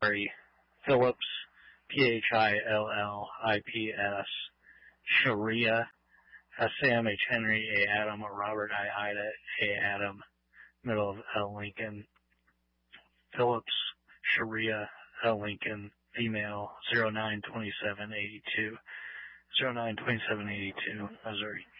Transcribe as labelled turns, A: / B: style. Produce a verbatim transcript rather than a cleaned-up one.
A: Missouri. Phillips, P H I L L I P S. Sharia, uh, Sam H. Henry, A. Adam, Robert I. Ida, A. Adam, middle of L. Lincoln. Phillips, Sharia, L. Lincoln, female, zero nine twenty-seven eighty-two, zero nine twenty-seven eighty-two, Missouri.